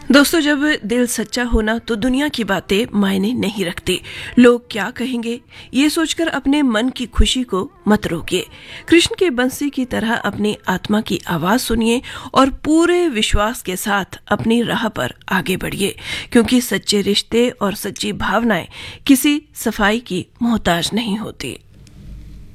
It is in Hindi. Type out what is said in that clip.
दोस्तों, जब दिल सच्चा होना तो दुनिया की बातें मायने नहीं रखती। लोग क्या कहेंगे, ये सोचकर अपने मन की खुशी को मत रोकिए। कृष्ण की बंसी की तरह अपनी आत्मा की आवाज सुनिए और पूरे विश्वास के साथ अपनी राह पर आगे बढ़िए, क्योंकि सच्चे रिश्ते और सच्ची भावनाएं किसी सफाई की मोहताज नहीं होती।